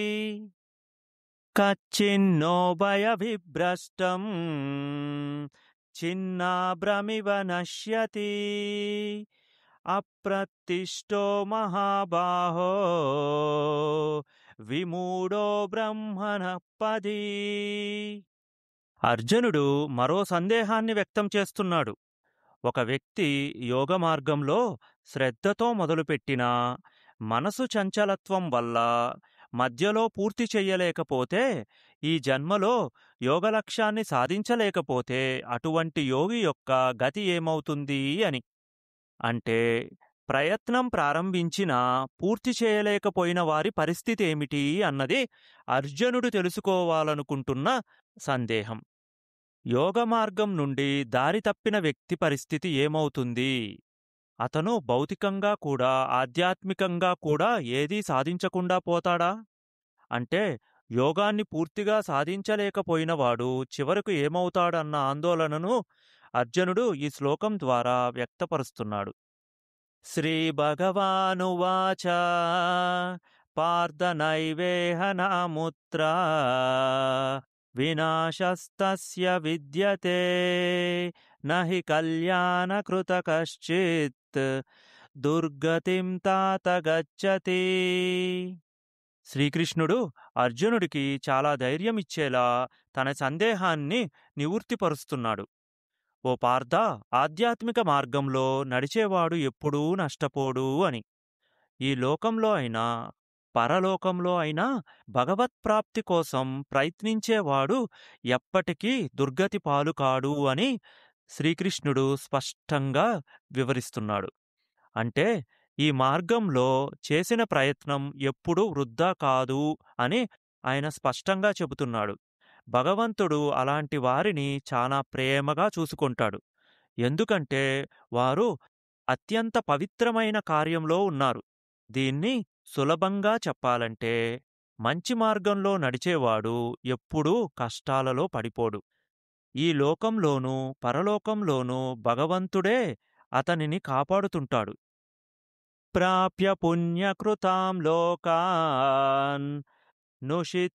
కచ్చిన్నో భయవిభ్రష్టం చిన్నాభ్రమివ నశ్యతి అప్రతిష్టో మహాబాహో విమూఢో బ్రహ్మణపది. అర్జునుడు మరో సందేహాన్ని వ్యక్తం చేస్తున్నాడు. ఒక వ్యక్తి యోగ మార్గంలో శ్రద్ధతో మొదలుపెట్టినా మనసు చంచలత్వం వల్ల మధ్యలో పూర్తి చెయ్యలేకపోతే, ఈ జన్మలో యోగ లక్ష్యాన్ని సాధించలేకపోతే అటువంటి యోగి యొక్క గతి ఏమవుతుంది అని. అంటే ప్రయత్నం ప్రారంభించినా పూర్తి చేయలేకపోయిన వారి పరిస్థితి ఏమిటి అన్నది అర్జునుడు తెలుసుకోవాలనుకుంటున్న సందేహం. యోగ మార్గం నుండి దారి తప్పిన వ్యక్తి పరిస్థితి ఏమవుతుంది? అతను భౌతికంగా కూడా ఆధ్యాత్మికంగా కూడా ఏదీ సాధించకుండా పోతాడా? అంటే యోగాన్ని పూర్తిగా సాధించలేకపోయినవాడు చివరకు ఏమవుతాడన్న ఆందోళనను అర్జునుడు ఈ శ్లోకం ద్వారా వ్యక్తపరుస్తున్నాడు. శ్రీ భగవానువాచ పార్థ నైవేహ నాముత్ర వినాశస్తస్య విద్యతే నహి కళ్యాణకృత కశ్చిత్ దుర్గతిం తాత గచ్చతి. శ్రీకృష్ణుడు అర్జునుడికి చాలా ధైర్యం ఇచ్చేలా తన సందేహాన్ని నివృత్తిపరుస్తున్నాడు. ఓ పార్థ, ఆధ్యాత్మిక మార్గంలో నడిచేవాడు ఎప్పుడూ నష్టపోడు అని. ఈ లోకంలో అయినా పరలోకంలో అయినా భగవత్ప్రాప్తి కోసం ప్రయత్నించేవాడు ఎప్పటికీ దుర్గతి పాలు కాడు అని శ్రీకృష్ణుడు స్పష్టంగా వివరిస్తున్నాడు. అంటే ఈ మార్గంలో చేసిన ప్రయత్నం ఎప్పుడూ వృధా కాదు అని ఆయన స్పష్టంగా చెబుతున్నాడు. భగవంతుడు అలాంటి వారిని చాలా ప్రేమగా చూసుకుంటాడు. ఎందుకంటే వారు అత్యంత పవిత్రమైన కార్యంలో ఉన్నారు. దీన్ని సులభంగా చెప్పాలంటే, మంచి మార్గంలో నడిచేవాడు ఎప్పుడూ కష్టాలలో పడిపోడు. ఈ లోకంలోనూ పరలోకంలోనూ భగవంతుడే అతనిని కాపాడుతుంటాడు. ప్రాప్య పుణ్యకృతాం లోకాన్